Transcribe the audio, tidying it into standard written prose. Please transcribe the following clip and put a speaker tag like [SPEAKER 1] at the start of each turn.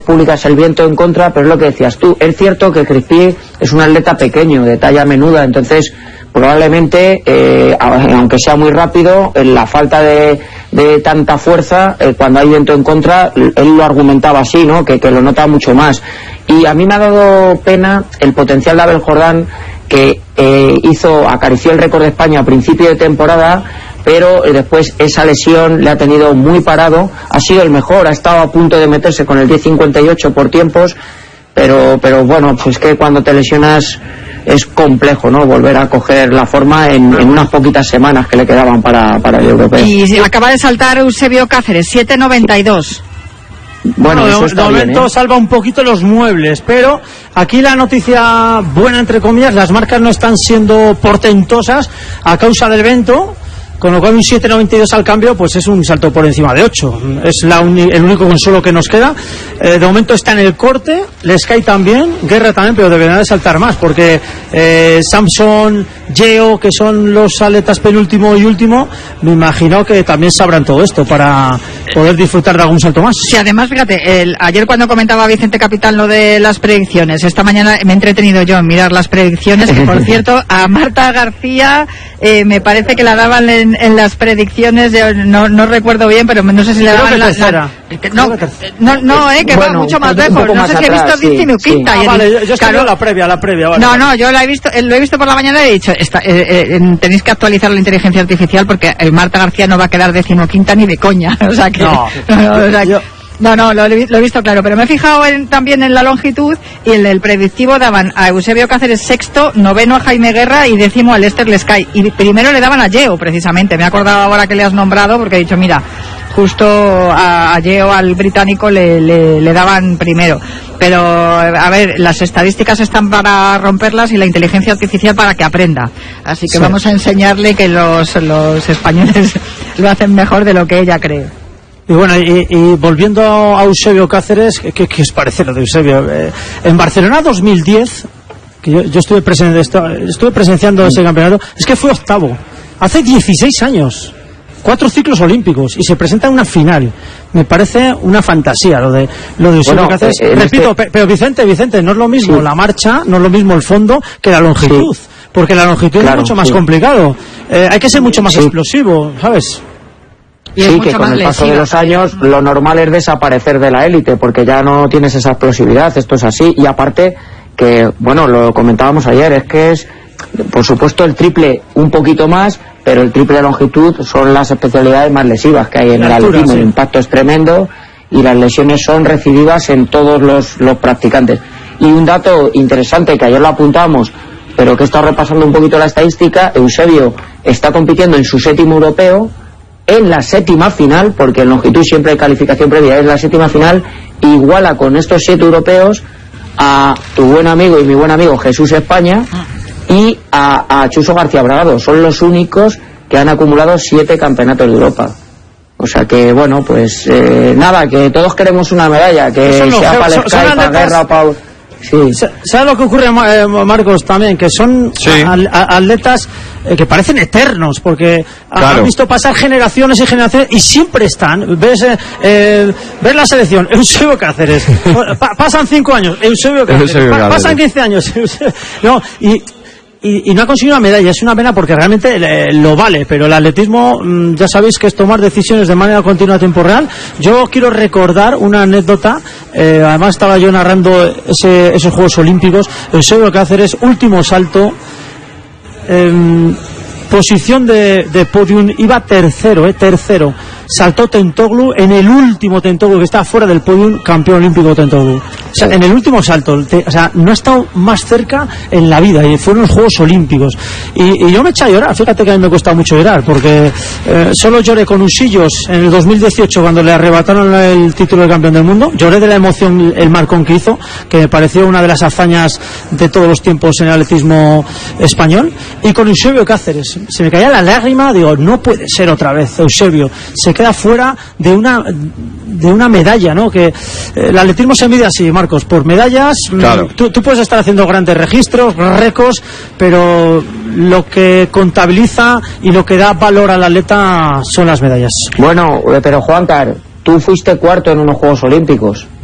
[SPEAKER 1] públicas el viento en contra, pero es lo que decías tú, es cierto que Crispí es un atleta pequeño, de talla menuda, entonces probablemente, aunque sea muy rápido, la falta de tanta fuerza, cuando hay viento en contra, él lo argumentaba así, ¿no? Que lo nota mucho más. Y a mí me ha dado pena el potencial de Abel Jordán, que acarició el récord de España a principio de temporada, pero después esa lesión le ha tenido muy parado. Ha sido el mejor, ha estado a punto de meterse con el 10.58 por tiempos, pero bueno, pues que cuando te lesionas es complejo, ¿no? Volver a coger la forma en unas poquitas semanas que le quedaban para el europeo.
[SPEAKER 2] Y acaba de saltar Eusebio Cáceres, 7.92.
[SPEAKER 3] Bueno, de momento salva un poquito los muebles, pero aquí la noticia buena, entre comillas, las marcas no están siendo portentosas a causa del viento, con lo cual un 7.92 al cambio pues es un salto por encima de 8, es el único consuelo que nos queda. De momento está en el corte, Sky también, Guerra también, pero deberían de saltar más, porque Samson, Geo, que son los atletas penúltimo y último, me imagino que también sabrán todo esto para poder disfrutar de algún salto más.
[SPEAKER 2] Sí, además, fíjate, ayer cuando comentaba Vicente Capitán lo de las predicciones, esta mañana me he entretenido yo en mirar las predicciones, que por cierto, a Marta García me parece que la daban en las predicciones, no recuerdo bien, pero no sé si le daban que va mucho más lejos, no sé si he visto décimo quinta.
[SPEAKER 3] Vale, yo estoy la previa, vale.
[SPEAKER 2] No, yo lo he visto por la mañana y he dicho, tenéis que actualizar la inteligencia artificial porque Marta García no va a quedar 15ª ni de coña, o sea que... No, lo he visto claro, pero me he fijado también en la longitud, y en el predictivo daban a Eusebio Cáceres sexto, noveno a Jaime Guerra y décimo a Lester Sky, y primero le daban a Geo, precisamente. Me he acordado ahora que le has nombrado, porque he dicho, mira, justo a Geo, al británico, le daban primero. Pero, a ver, las estadísticas están para romperlas y la inteligencia artificial para que aprenda. Así que vamos a enseñarle que los españoles lo hacen mejor de lo que ella cree.
[SPEAKER 3] Y bueno, y volviendo a Eusebio Cáceres, ¿qué os parece lo de Eusebio? En Barcelona 2010, que yo estuve presenciando ese campeonato, es que fue octavo, hace 16 años, 4 ciclos olímpicos, y se presenta en una final. Me parece una fantasía lo de Eusebio Cáceres. Repito, pero Vicente, no es lo mismo la marcha, no es lo mismo el fondo que la longitud, porque la longitud es mucho más complicado. Hay que ser mucho más explosivo, ¿sabes?
[SPEAKER 1] Sí, que con el paso de los años lo normal es desaparecer de la élite, porque ya no tienes esa explosividad, esto es así. Y aparte que, bueno, lo comentábamos ayer, es que es, por supuesto, el triple un poquito más, pero el triple de longitud son las especialidades más lesivas que hay en el atletismo. El impacto es tremendo y las lesiones son recidivas en todos los practicantes. Y un dato interesante que ayer lo apuntamos, pero que he estado repasando un poquito la estadística, Eusebio está compitiendo en su 7º europeo, en la 7ª final, porque en longitud siempre hay calificación previa, es la 7ª final, iguala con estos 7 europeos a tu buen amigo y mi buen amigo Jesús España y a Chuso García Bragado. Son los únicos que han acumulado 7 campeonatos de Europa. O sea que, bueno, pues nada, que todos queremos una medalla, que sea para el Sky, para Guerra, para... Sí.
[SPEAKER 3] ¿Sabes lo que ocurre, Marcos, también? Que son atletas que parecen eternos, porque han visto pasar generaciones y generaciones y siempre están. Ves la selección, Eusebio Cáceres, pasan 5 años, Eusebio Cáceres, pasan 15 años, no, y no ha conseguido una medalla. Es una pena porque realmente lo vale, pero el atletismo, ya sabéis que es tomar decisiones de manera continua a tiempo real. Yo quiero recordar una anécdota, además estaba yo narrando esos Juegos Olímpicos. Eusebio Cáceres, último salto, posición de podium, iba tercero, saltó Tentoglou en el último Tentoglou, que está fuera del podium, campeón olímpico Tentoglou. O sea, en el último salto, no ha estado más cerca en la vida, y fueron los Juegos Olímpicos. Y yo me eché a llorar, fíjate que a mí me cuesta mucho llorar, porque solo lloré con Usillos en el 2018 cuando le arrebataron el título de campeón del mundo. Lloré de la emoción el marcón que hizo, que me pareció una de las hazañas de todos los tiempos en el atletismo español. Y con Eusebio Cáceres, se me caía la lágrima, digo, no puede ser otra vez Eusebio, se queda fuera de una medalla, ¿no? Que el atletismo se mide así, Marcos, por medallas. Claro. Tú puedes estar haciendo grandes registros, récords, pero lo que contabiliza y lo que da valor al atleta son las medallas.
[SPEAKER 1] Bueno, pero Juancar, tú fuiste cuarto en unos Juegos Olímpicos.